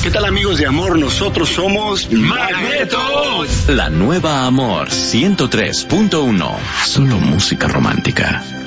¿Qué tal, amigos de Amor? Nosotros somos Magnetos. La nueva Amor 103.1. Solo música romántica.